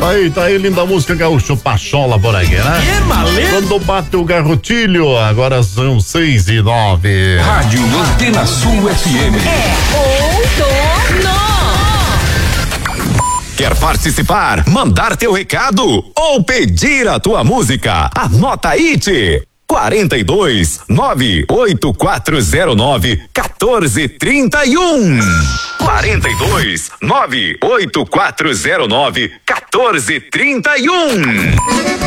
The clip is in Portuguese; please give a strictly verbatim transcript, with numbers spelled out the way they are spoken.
Tá aí, tá aí, linda música gaúcho Pachola por aqui, né? Que maleta! Quando bate o garrotilho, agora são seis e nove. Rádio Antena Sul F M. É outono. Quer participar, mandar teu recado ou pedir a tua música? Anota aí, tchê. quarenta e dois, nove oito quatro zero nove, quatorze trinta e um. quarenta e dois, nove oito quatro zero nove, quatorze trinta e um.